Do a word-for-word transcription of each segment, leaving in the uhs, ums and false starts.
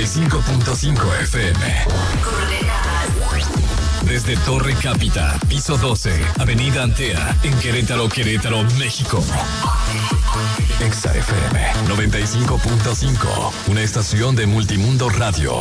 y cinco punto cinco F M. Desde Torre Cápita, piso doce, Avenida Antea, en Querétaro, Querétaro, México. Exa F M noventa y cinco punto cinco, una estación de Multimundo Radio.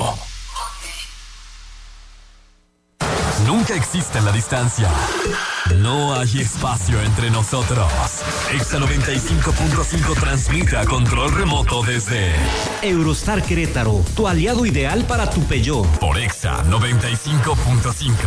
Nunca existe la distancia. No hay espacio entre nosotros. Exa noventa y cinco punto cinco transmite a control remoto desde Eurostar Querétaro, tu aliado ideal para tu Peugeot. Por Exa noventa y cinco punto cinco.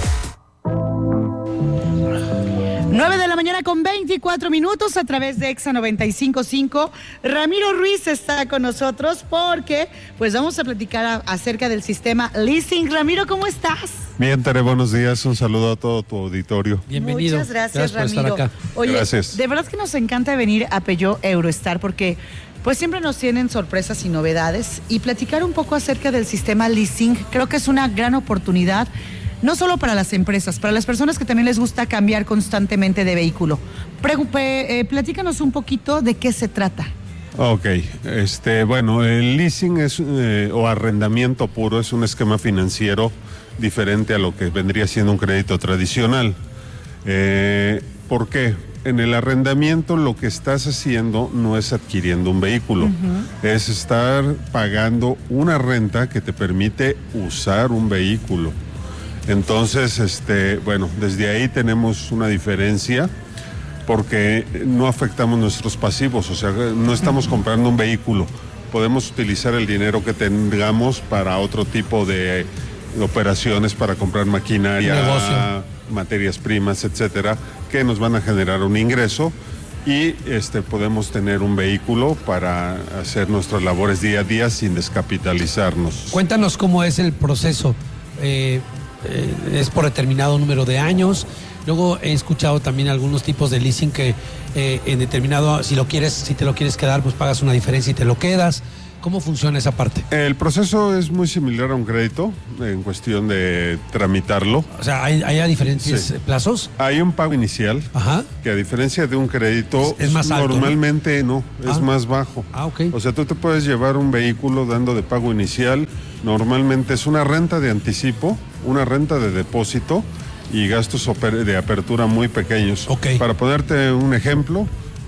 nueve de la mañana con veinticuatro minutos a través de Exa noventa y cinco punto cinco. Ramiro Ruiz está con nosotros porque pues vamos a platicar a, acerca del sistema leasing. Ramiro, ¿cómo estás? Bien, Tere, buenos días. Un saludo a todo tu auditorio. Bienvenido. Muchas gracias, gracias Ramiro. Por estar acá. Oye, gracias. De verdad que nos encanta venir a Peugeot Eurostar porque pues siempre nos tienen sorpresas y novedades, y platicar un poco acerca del sistema leasing. Creo que es una gran oportunidad, no solo para las empresas, para las personas que también les gusta cambiar constantemente de vehículo. Preocupe, eh, platícanos un poquito de qué se trata. Ok, este, bueno, el leasing es, eh, o arrendamiento puro es un esquema financiero diferente a lo que vendría siendo un crédito tradicional. Eh, ¿Por qué? En el arrendamiento lo que estás haciendo no es adquiriendo un vehículo, uh-huh. es estar pagando una renta que te permite usar un vehículo. Entonces, este, bueno, desde ahí tenemos una diferencia porque no afectamos nuestros pasivos, o sea, no estamos comprando un vehículo, podemos utilizar el dinero que tengamos para otro tipo de operaciones, para comprar maquinaria, negocio, materias primas, etcétera, que nos van a generar un ingreso, y este podemos tener un vehículo para hacer nuestras labores día a día sin descapitalizarnos. Cuéntanos cómo es el proceso. Eh, eh, es por determinado número de años. Luego he escuchado también algunos tipos de leasing que eh, en determinado, si lo quieres, si te lo quieres quedar, pues pagas una diferencia y te lo quedas. ¿Cómo funciona esa parte? El proceso es muy similar a un crédito en cuestión de tramitarlo. O sea, ¿hay, hay diferentes sí. plazos? Hay un pago inicial, Ajá. que a diferencia de un crédito, es, es más alto, normalmente no, no es ah. más bajo. Ah, ok. O sea, tú te puedes llevar un vehículo dando de pago inicial, normalmente es una renta de anticipo, una renta de depósito y gastos de apertura muy pequeños. Okay. Para ponerte un ejemplo,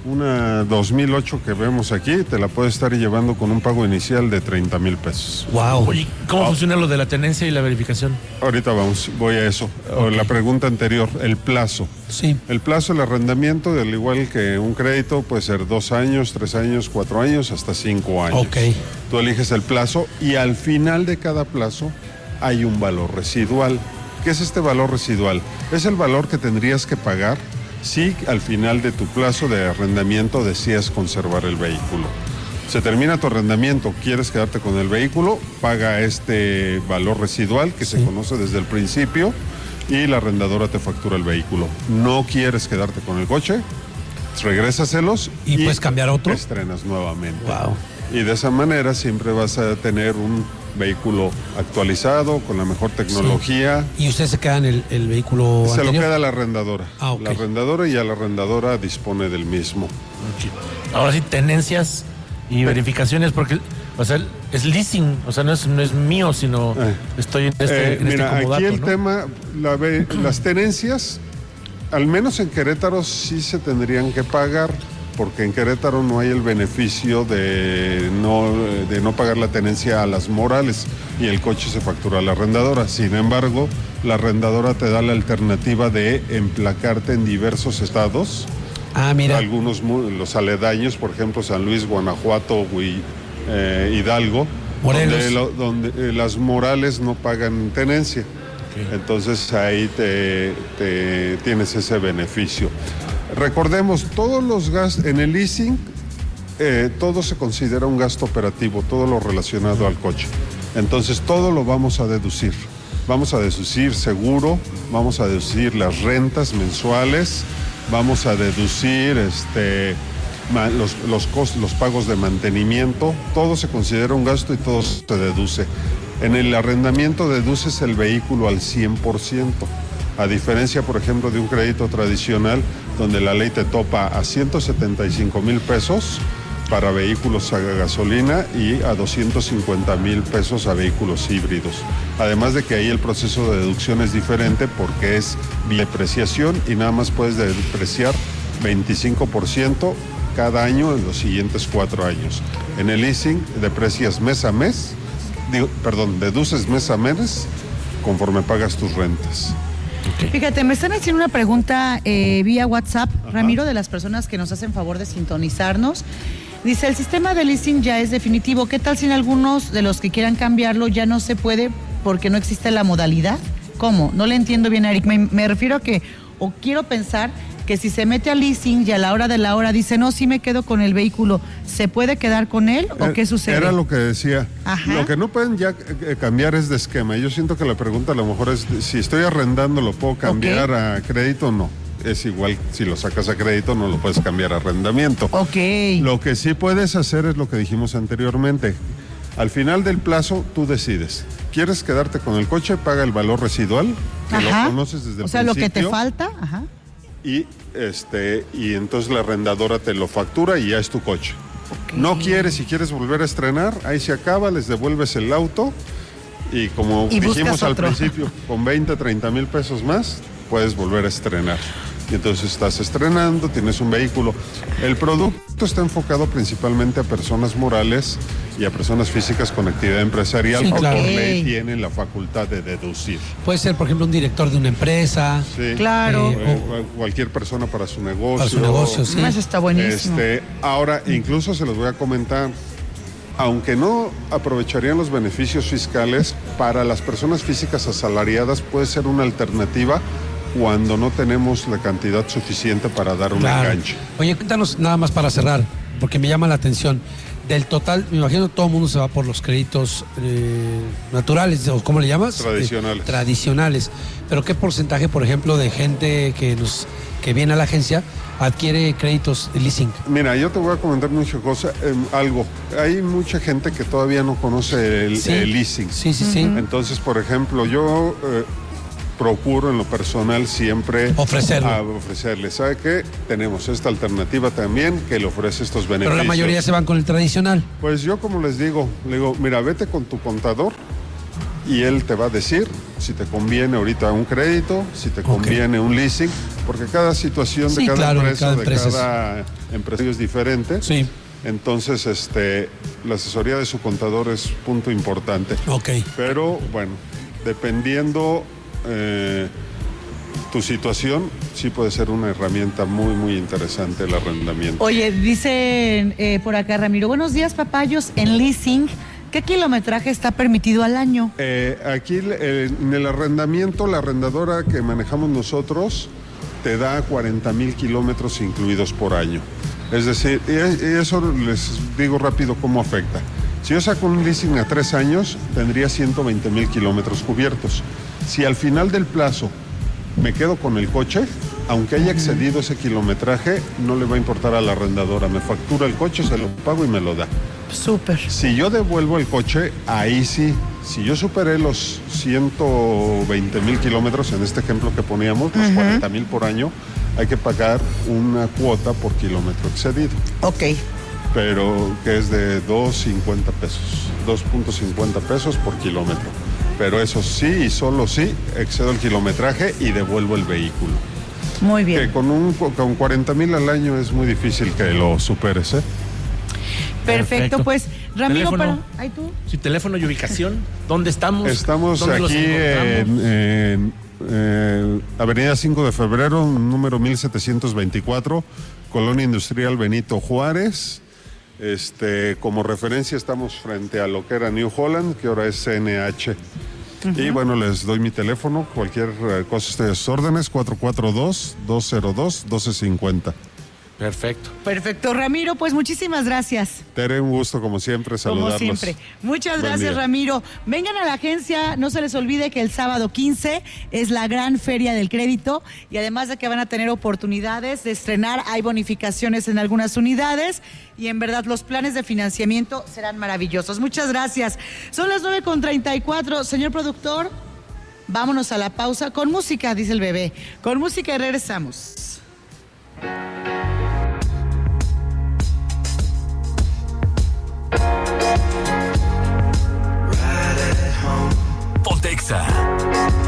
una dos mil ocho que vemos aquí, te la puedes estar llevando con un pago inicial de treinta mil pesos. Wow. Oye, ¿cómo oh. funciona lo de la tenencia y la verificación? Ahorita vamos, voy a eso. Okay. La pregunta anterior, el plazo. Sí. El plazo del arrendamiento, al igual que un crédito, puede ser dos años, tres años, cuatro años, hasta cinco años. Ok. Tú eliges el plazo y al final de cada plazo hay un valor residual. ¿Qué es este valor residual? Es el valor que tendrías que pagar si al final de tu plazo de arrendamiento deseas conservar el vehículo. Se termina tu arrendamiento, quieres quedarte con el vehículo, paga este valor residual que sí. se conoce desde el principio y la arrendadora te factura el vehículo. No quieres quedarte con el coche, regrésaselos y, y puedes cambiar otro. Estrenas nuevamente. Wow. Y de esa manera siempre vas a tener un vehículo actualizado, con la mejor tecnología. Sí. ¿Y usted se queda en el, el vehículo Se anterior? lo queda la arrendadora. Ah, okay. La arrendadora, y ya la arrendadora dispone del mismo. Okay. Ahora sí, tenencias y eh. verificaciones, porque o sea, es leasing, o sea, no es, no es mío, sino eh. estoy en este, eh, en mira, este comodato, aquí el ¿no? tema, la, las tenencias, al menos en Querétaro sí se tendrían que pagar, porque en Querétaro no hay el beneficio de no, de no pagar la tenencia a las morales y el coche se factura a la arrendadora. Sin embargo, la arrendadora te da la alternativa de emplacarte en diversos estados. Ah, mira. Algunos, los aledaños, por ejemplo, San Luis, Guanajuato, y, eh, Hidalgo, Morelos. donde, lo, donde eh, las morales no pagan tenencia. Okay. Entonces ahí te, te tienes ese beneficio. Recordemos, todos los gastos en el leasing, eh, todo se considera un gasto operativo, todo lo relacionado al coche. Entonces todo lo vamos a deducir. Vamos a deducir seguro, vamos a deducir las rentas mensuales, vamos a deducir este, los, los, costos, los pagos de mantenimiento. Todo se considera un gasto y todo se deduce. En el arrendamiento deduces el vehículo al cien por ciento. A diferencia, por ejemplo, de un crédito tradicional, donde la ley te topa a ciento setenta y cinco mil pesos, para vehículos a gasolina y a doscientos cincuenta mil pesos a vehículos híbridos. Además de que ahí el proceso de deducción es diferente porque es depreciación y nada más puedes depreciar veinticinco por ciento cada año en los siguientes cuatro años. En el leasing deprecias mes a mes, digo, perdón, deduces mes a mes conforme pagas tus rentas. Okay. Fíjate, me están haciendo una pregunta eh, vía WhatsApp, Ajá. Ramiro, de las personas que nos hacen favor de sintonizarnos. Dice, el sistema de leasing ya es definitivo. ¿Qué tal si en algunos de los que quieran cambiarlo ya no se puede porque no existe la modalidad? ¿Cómo? No le entiendo bien, Eric. Me, me refiero a que, o quiero pensar que si se mete a leasing y a la hora de la hora dice, no, sí me quedo con el vehículo, ¿se puede quedar con él o qué sucede? Era lo que decía. Ajá. Lo que no pueden ya cambiar es de esquema. Yo siento que la pregunta a lo mejor es, si estoy arrendando, ¿lo puedo cambiar okay. a crédito o no? Es igual, si lo sacas a crédito, no lo puedes cambiar a arrendamiento. Ok. Lo que sí puedes hacer es lo que dijimos anteriormente. Al final del plazo, tú decides. ¿Quieres quedarte con el coche? Paga el valor residual, que Ajá. lo conoces desde el O sea, principio, lo que te falta. Ajá. Y, este, y entonces la arrendadora te lo factura y ya es tu coche. Okay. No quieres, si quieres volver a estrenar, ahí se acaba, les devuelves el auto y como y dijimos al otro. principio, con veinte, treinta mil pesos más, puedes volver a estrenar. Y entonces estás estrenando, tienes un vehículo. El producto está enfocado principalmente a personas morales y a personas físicas con actividad empresarial, sí, que claro. por ley tienen la facultad de deducir. Puede ser, por ejemplo, un director de una empresa. Sí, claro. Eh, o, cualquier persona para su negocio. Para su negocio, sí. Eso está buenísimo. Este, ahora, incluso se los voy a comentar, aunque no aprovecharían los beneficios fiscales, para las personas físicas asalariadas puede ser una alternativa cuando no tenemos la cantidad suficiente para dar un claro. enganche. Oye, cuéntanos nada más para cerrar, porque me llama la atención. Del total, me imagino que todo el mundo se va por los créditos eh, naturales, o ¿cómo le llamas? Tradicionales. Eh, tradicionales. Pero ¿qué porcentaje, por ejemplo, de gente que nos que viene a la agencia adquiere créditos de leasing? Mira, yo te voy a comentar muchas cosas. Eh, algo, hay mucha gente que todavía no conoce el, sí. el leasing. Sí, sí, sí. Entonces, por ejemplo, yo... Eh, procuro en lo personal siempre ofrecerlo. A ofrecerle. ¿Sabe qué? Tenemos esta alternativa también que le ofrece estos beneficios. Pero la mayoría se van con el tradicional. Pues yo, como les digo, le digo, mira, vete con tu contador y él te va a decir si te conviene ahorita un crédito, si te conviene okay. un leasing, porque cada situación sí, de cada claro, empresa, cada de empresa cada es... empresario es diferente. Sí. Entonces, este, la asesoría de su contador es punto importante. Ok. Pero, bueno, dependiendo... Eh, tu situación, sí puede ser una herramienta muy, muy interesante el arrendamiento. Oye, dicen eh, por acá, Ramiro, buenos días, papayos, en leasing, ¿qué kilometraje está permitido al año? Eh, aquí eh, en el arrendamiento, la arrendadora que manejamos nosotros te da cuarenta mil kilómetros incluidos por año. Es decir, y eso les digo rápido cómo afecta. Si yo saco un leasing a tres años, tendría ciento veinte mil kilómetros cubiertos. Si al final del plazo me quedo con el coche, aunque haya excedido ese kilometraje, no le va a importar a la arrendadora. Me factura el coche, se lo pago y me lo da. Súper. Si yo devuelvo el coche, ahí sí. Si yo superé los ciento veinte mil kilómetros, en este ejemplo que poníamos, los uh-huh. cuarenta mil por año, hay que pagar una cuota por kilómetro excedido. Ok. Pero que es de dos cincuenta pesos, dos punto cincuenta pesos por kilómetro. Pero eso sí y solo sí excedo el kilometraje y devuelvo el vehículo. Muy bien. Que con, un, con cuarenta mil al año es muy difícil que lo superes, ¿eh? Perfecto, Perfecto. Pues Ramiro, teléfono, para... ¿Ay, tú? Sí, teléfono y ubicación. ¿Dónde estamos? Estamos ¿Dónde aquí en, en eh, Avenida cinco de febrero, número mil setecientos veinticuatro, Colonia Industrial Benito Juárez. Este, como referencia estamos frente a lo que era New Holland, que ahora es C N H. Uh-huh. Y bueno, les doy mi teléfono, cualquier cosa estoy a sus órdenes, cuatro cuatro dos, dos cero dos, uno dos cinco cero. Perfecto. Perfecto, Ramiro, pues muchísimas gracias. Tere, un gusto como siempre saludarlos. Como siempre. Muchas gracias, Ramiro. Vengan a la agencia, no se les olvide que el sábado quince es la gran feria del crédito y además de que van a tener oportunidades de estrenar, hay bonificaciones en algunas unidades y en verdad los planes de financiamiento serán maravillosos. Muchas gracias. Son las nueve con treinta y cuatro. Señor productor, vámonos a la pausa con música, dice el bebé. Con música y regresamos. Pontexa.